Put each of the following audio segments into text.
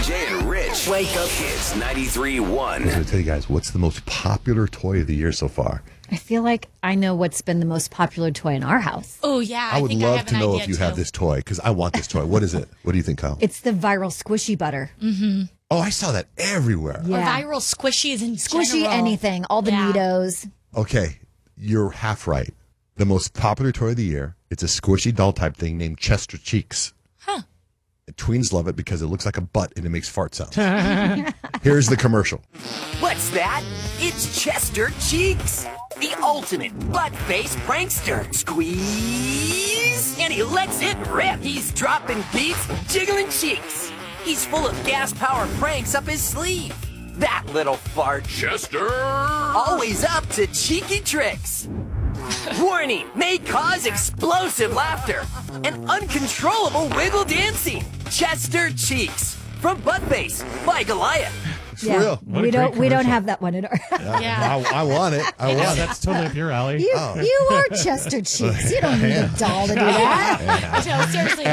BJ and Rich. Wake up Kids 93.1. I'm going to tell you guys, what's the most popular toy of the year so far? I feel like I know what's been the most popular toy in our house. Oh, yeah. I would think love have to an know idea if you too. have this toy, because I want this toy. What is it? What do you think, Kyle? It's the viral squishy butter. Mm-hmm. Oh, I saw that everywhere. Or viral squishies in Squishy general. anything, all the Neatos. Okay, you're half right. The most popular toy of the year, it's a squishy doll type thing named Chester Cheeks. Huh. Tweens love it because it looks like a butt and it makes fart sounds. Here's the commercial. What's that? It's Chester Cheeks, the ultimate butt-faced prankster. Squeeze, and he lets it rip. He's dropping beats, jiggling cheeks. He's full of gas-powered pranks up his sleeve. That little fart. Chester! Always up to cheeky tricks. Warning, may cause explosive laughter and uncontrollable wiggle dancing. Chester Cheeks from Buttface by Goliath. It's real. We don't have that one in our house. I want it. I want it. That's totally up your alley. You are Chester Cheeks. You don't need a doll to do that. No, seriously.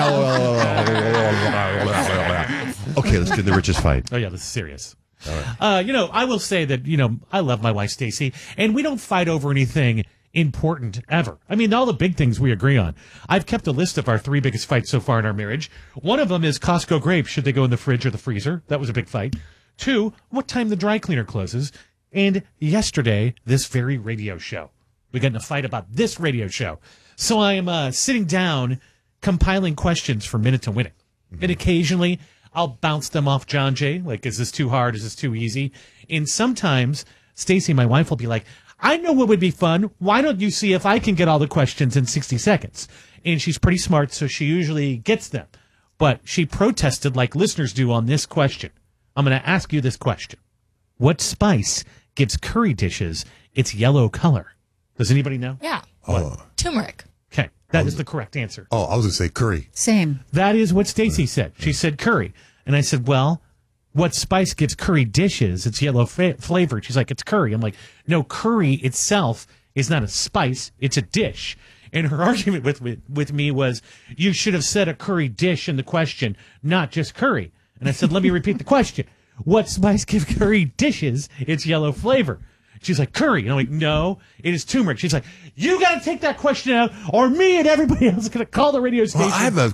Okay, let's get the richest fight. Oh, yeah, this is serious. I will say that, I love my wife, Stacy, and we don't fight over anything important ever. I mean, all the big things we agree on. I've kept a list of our 3 biggest fights so far in our marriage. One of them is Costco grapes. Should they go in the fridge or the freezer? That was a big fight. 2, what time the dry cleaner closes. And yesterday, this very radio show. We got in a fight about this radio show. So I am sitting down, compiling questions for Minute to Win It. And occasionally, I'll bounce them off John Jay. Like, is this too hard? Is this too easy? And sometimes, Stacy, my wife, will be like, I know what would be fun. Why don't you see if I can get all the questions in 60 seconds? And she's pretty smart, so she usually gets them. But she protested like listeners do on this question. I'm going to ask you this question. What spice gives curry dishes its yellow color? Does anybody know? Yeah. Turmeric. Okay, that is the correct answer. Oh, I was going to say curry. Same. That is what Stacy said. She said curry. And I said, well, what spice gives curry dishes its yellow flavor? She's like, it's curry. I'm like, no, curry itself is not a spice. It's a dish. And her argument with me was, you should have said a curry dish in the question, not just curry. And I said, let me repeat the question. What spice gives curry dishes its yellow flavor? She's like, curry. And I'm like, no, it is turmeric. She's like, you got to take that question out, or me and everybody else is going to call the radio station. Well, I have a